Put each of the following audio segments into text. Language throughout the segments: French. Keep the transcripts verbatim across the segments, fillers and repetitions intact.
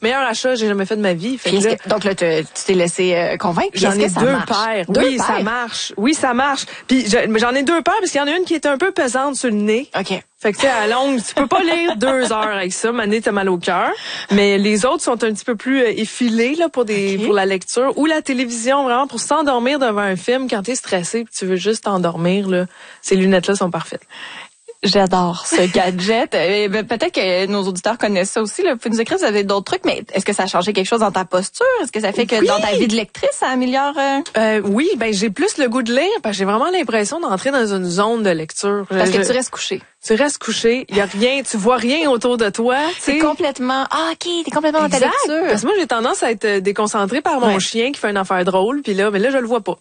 meilleur achat que j'ai jamais fait de ma vie. Fait que là, que, donc là, tu t'es laissé euh, convaincre. J'en ai que deux marche? paires. Deux oui, paires? ça marche. Oui, ça marche. Puis je- j'en ai deux paires parce qu'il y en a une qui est un peu pesante sur le nez. OK. Fait que tu sais, à longue, tu peux pas lire deux heures avec ça. Mané, t'as mal au cœur. Mais les autres sont un petit peu plus euh, effilés là pour des Okay. pour la lecture ou la télévision, vraiment pour s'endormir devant un film quand t'es stressé, puis tu veux juste t'endormir là. Ces lunettes là sont parfaites. J'adore ce gadget. Euh, ben, peut-être que nos auditeurs connaissent ça aussi. Là. Vous pouvez nous écrire si vous avez d'autres trucs, mais est-ce que ça a changé quelque chose dans ta posture? Est-ce que ça fait que Oui. dans ta vie de lectrice, ça améliore? Euh... Euh, oui, ben j'ai plus le goût de lire parce que j'ai vraiment l'impression d'entrer dans une zone de lecture. Parce Je- que tu restes couché. tu restes couché, il y a rien, tu vois rien autour de toi. C'est tu sais. complètement... Ah, OK, t'es complètement dans ta Exact. lecture. Parce que moi, j'ai tendance à être déconcentrée par mon Ouais. chien qui fait une affaire drôle, puis là, mais là, je le vois pas.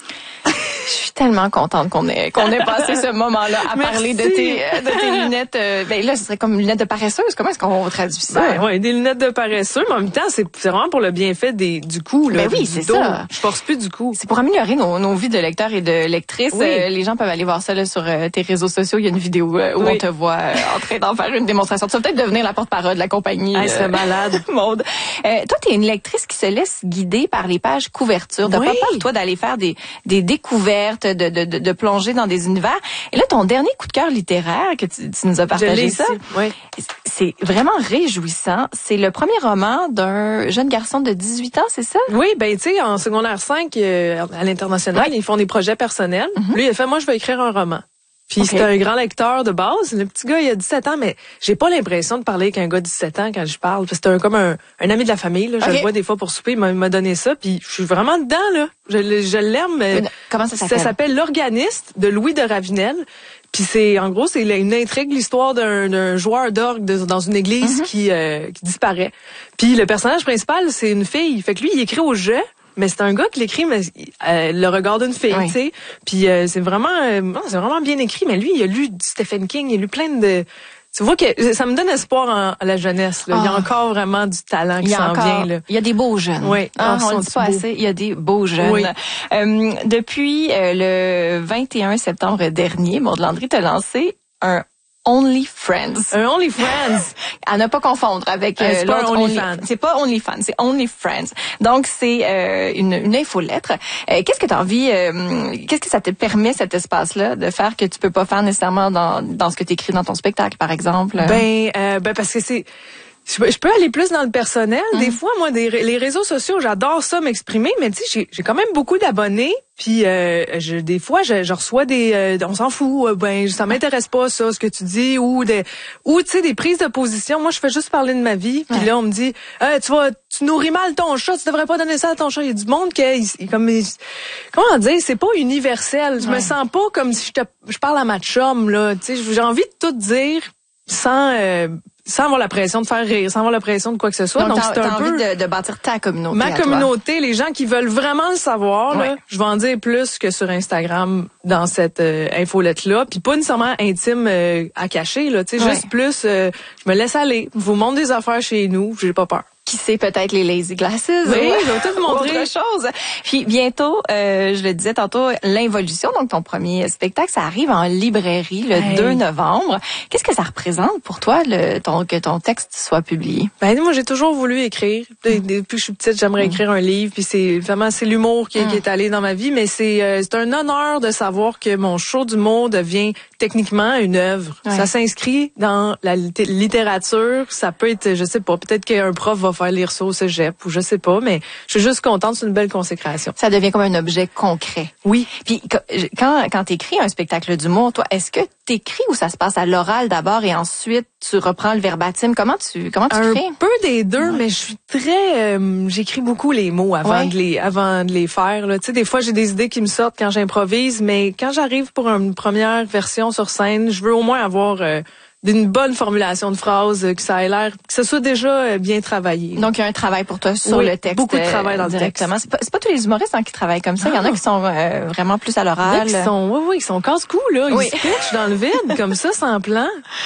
Je suis tellement contente qu'on ait qu'on ait passé ce moment-là à Merci. parler de tes de tes lunettes. Euh, ben là, ce serait comme lunettes de paresseuse. Comment est-ce qu'on traduit ça? Ben, ouais, des lunettes de paresseux, mais en même temps, c'est c'est vraiment pour le bienfait des du cou là. Ben oui, du c'est dos. ça. Je force plus du cou. C'est pour améliorer nos, nos vies de lecteurs et de lectrices. Oui. Euh, les gens peuvent aller voir ça là, sur euh, tes réseaux sociaux. Il y a une vidéo euh, où Oui. on te voit euh, en train d'en faire une démonstration. Tu vas peut-être devenir la porte-parole de la compagnie. Ah, c'est malade. Maude. Euh, toi, tu es une lectrice qui se laisse guider par les pages couvertures. T'as Oui. pas peur, toi, d'aller faire des, des découvertes, de, de, de, de plonger dans des univers. Et là, ton dernier coup de cœur littéraire que tu, tu nous as Je partagé l'ai ça, ici. Oui. c'est vraiment réjouissant. C'est le premier roman d'un jeune garçon de dix-huit ans, c'est ça? Oui, ben tu sais, en secondaire cinq, euh, à l'international, ils font des projets personnels. Lui, il a fait, moi, je vais écrire un roman. Puis Ok. c'est un grand lecteur de base. Le petit gars, il a dix-sept ans, mais j'ai pas l'impression de parler avec un gars de dix-sept ans quand je parle. C'est un, comme un, un ami de la famille. Là. Je Ok. le vois des fois pour souper, il m'a, il m'a donné ça. Puis je suis vraiment dedans, là. Je, le- je l'aime. mais Une- comment ça s'appelle? Ça s'appelle L'Organiste de Louis de Ravenel. Puis c'est, en gros, c'est une intrigue, l'histoire d'un, d'un joueur d'orgue de- dans une église qui, euh, qui disparaît. Puis le personnage principal, c'est une fille. Fait que lui, il écrit au jeu. Mais c'est un gars qui l'écrit, mais euh, le regard d'une fille, Oui. tu sais. Puis euh, c'est vraiment, euh, non, c'est vraiment bien écrit. Mais lui, il a lu du Stephen King, il a lu plein de. Tu vois que ça me donne espoir en, à la jeunesse. Là. Il y a Ah. encore vraiment du talent qui Il y a s'en encore, vient. Là. il y a des beaux jeunes. Oui. Ah, Ah, on sont le dit pas beaux. assez. Il y a des beaux jeunes. Oui. Euh, depuis euh, le vingt et un septembre dernier, Maude Landry t'a lancé un Only Friends. Un Only Friends. À ne pas confondre avec Euh, euh, c'est pas l'autre un Only- OnlyFans. C'est pas OnlyFans, c'est Only Friends. Donc c'est euh, une, une infolettre. Euh, qu'est-ce que tu as envie euh, qu'est-ce que ça te permet cet espace-là de faire que tu peux pas faire nécessairement dans dans ce que tu écris dans ton spectacle par exemple? Ben, euh, ben parce que c'est. Je peux, je peux aller plus dans le personnel. Des fois, moi, des, les réseaux sociaux, j'adore ça m'exprimer, mais tu sais, j'ai, j'ai quand même beaucoup d'abonnés. Puis, euh, je, des fois, je, je reçois des, euh, on s'en fout. euh, Ben, ça m'intéresse pas ça, ce que tu dis, ou des, ou tu sais, des prises de position. Moi, je fais juste parler de ma vie. Puis Ouais. là, on me dit, euh, tu vas, tu nourris mal ton chat, tu devrais pas donner ça à ton chat. Il y a du monde qui, il- il- comme, il- comment dire, c'est pas universel. Je me Ouais. sens pas comme si je te, je parle à ma chum là. Tu sais, j'ai envie de tout dire sans. Euh, sans avoir la pression de faire rire, sans avoir la pression de quoi que ce soit. Donc, Donc, t'as, c'est un t'as peu envie de, de bâtir ta communauté. ma à toi. communauté, les gens qui veulent vraiment le savoir. Ouais. Là, je vais en dire plus que sur Instagram dans cette euh, infolette-là. Puis pas nécessairement intime euh, à cacher, là. Tu sais, Ouais. juste plus, euh, je me laisse aller. Je vous montre des affaires chez nous, j'ai pas peur. Qui sait peut-être les lazy glasses. Oui, ou- je vais tout vous ou montrer. Autre chose. Puis bientôt, euh, je le disais tantôt, l'Involution, donc ton premier spectacle, ça arrive en librairie le Hey. deux novembre. Qu'est-ce que ça représente pour toi le, ton, que ton texte soit publié? Ben moi j'ai toujours voulu écrire. De- Depuis que je suis petite, j'aimerais écrire un livre. Puis c'est vraiment c'est l'humour qui, qui est allé dans ma vie, mais c'est euh, c'est un honneur de savoir que mon show d'humour devient techniquement une œuvre. Ouais. Ça s'inscrit dans la lit- littérature. Ça peut être, je sais pas, peut-être qu'un prof va faire lire ça au cégep ou je sais pas, mais je suis juste contente. C'est une belle consécration. Ça devient comme un objet concret. Oui. Puis quand quand t'écris un spectacle d'humour, toi, est-ce que t'écris ou ça se passe à l'oral d'abord et ensuite tu reprends le verbatim? Comment tu comment tu Un fais? peu des deux, mais je suis très, euh, j'écris beaucoup les mots avant Ouais. de les, avant de les faire. Là. Tu sais, des fois j'ai des idées qui me sortent quand j'improvise, mais quand j'arrive pour une première version sur scène, je veux au moins avoir euh, d'une bonne formulation de phrase, euh, que ça ait l'air, que ce soit déjà euh, bien travaillé. Donc, il y a un travail pour toi sur Oui, le texte. beaucoup de travail dans euh, le directement. C'est pas, c'est pas tous les humoristes hein, qui travaillent comme ça. Il y en a Ah. qui sont euh, vraiment plus à Il y en a l'oral. qui sont, oui, oui, qui sont casse-cou, là. Ils Oui. se pitchent dans le vide, comme ça, sans plan.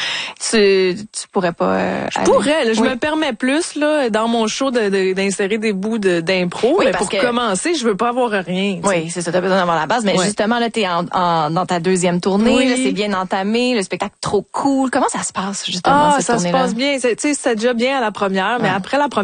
Tu, tu pourrais pas. Euh, Je aller- pourrais, là, je Oui. me permets plus, là, dans mon show, de, de- d'insérer des bouts de, d'impro. Oui, mais parce pour que- commencer, je veux pas avoir rien. tu sais. Oui, c'est ça, t'as besoin d'avoir la base. Mais Ouais. justement, là, t'es en, en, dans ta deuxième tournée, Oui. là, c'est bien entamé, le spectacle trop cool. Comment ça se passe, justement, Ah, cette ça se tournée-là? passe bien. C'est- Tu sais, c'était déjà bien à la première, mais Ouais. après la première,